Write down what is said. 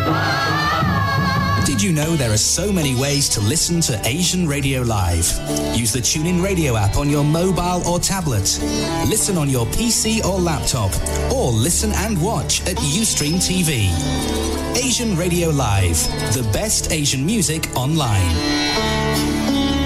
Did you know there are so many ways to listen to Asian Radio Live? Use the TuneIn Radio app on your mobile or tablet. Listen on your PC or laptop, or listen and watch at Ustream TV. Asian Radio Live, the best Asian music online.